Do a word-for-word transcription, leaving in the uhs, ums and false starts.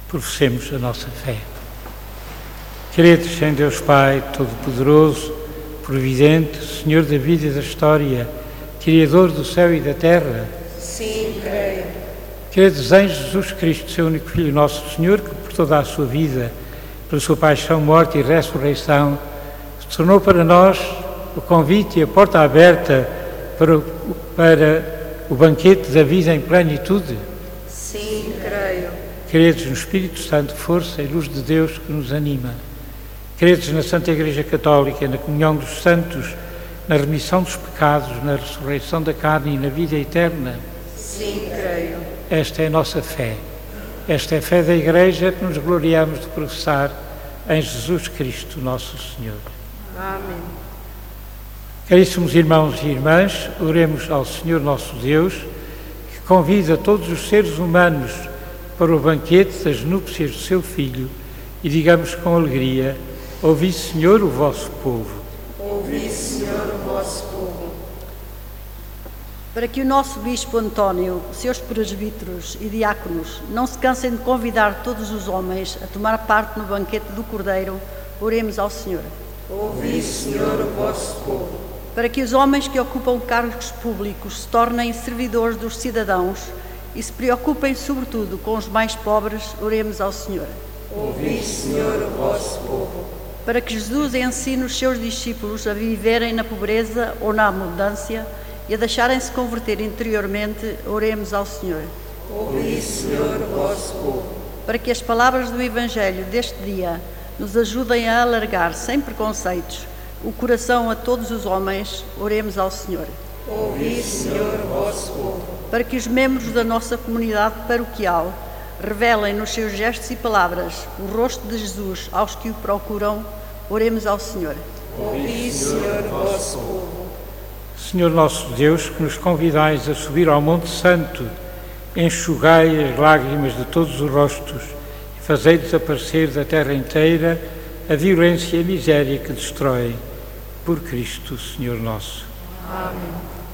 Professemos a nossa fé. Credes em Deus Pai Todo-Poderoso, Providente, Senhor da vida e da história, Criador do céu e da terra? Sim, creio. Credes em Jesus Cristo, seu único Filho, nosso Senhor, que por toda a sua vida, pela sua paixão, morte e ressurreição, se tornou para nós o convite e a porta aberta para o, para o banquete da vida em plenitude? Sim, creio. Credes no Espírito Santo, força e luz de Deus que nos anima. Credes na Santa Igreja Católica, na comunhão dos santos, na remissão dos pecados, na ressurreição da carne e na vida eterna? Sim, creio. Esta é a nossa fé. Esta é a fé da Igreja que nos gloriamos de professar em Jesus Cristo, nosso Senhor. Amém. Caríssimos irmãos e irmãs, oremos ao Senhor nosso Deus, que convida todos os seres humanos para o banquete das núpcias do seu Filho, e digamos com alegria: ouvi, Senhor, o vosso povo. Ouvi, Senhor, o vosso povo. Para que o nosso Bispo António, seus presbíteros e diáconos não se cansem de convidar todos os homens a tomar parte no banquete do Cordeiro, oremos ao Senhor. Ouvi, Senhor, o vosso povo. Para que os homens que ocupam cargos públicos se tornem servidores dos cidadãos e se preocupem sobretudo com os mais pobres, oremos ao Senhor. Ouvi, Senhor, o vosso povo. Para que Jesus ensine os seus discípulos a viverem na pobreza ou na abundância e a deixarem-se converter interiormente, oremos ao Senhor. Ouvi, Senhor, o vosso povo. Para que as palavras do Evangelho deste dia nos ajudem a alargar, sem preconceitos, o coração a todos os homens, oremos ao Senhor. Ouvi, Senhor, o vosso povo. Para que os membros da nossa comunidade paroquial revelem nos seus gestos e palavras o rosto de Jesus aos que o procuram, oremos ao Senhor. Ouvi, Senhor, o vosso povo. Senhor nosso Deus, que nos convidais a subir ao Monte Santo, enxugai as lágrimas de todos os rostos e fazei desaparecer da terra inteira a violência e a miséria que destroem. Por Cristo, Senhor nosso. Amém.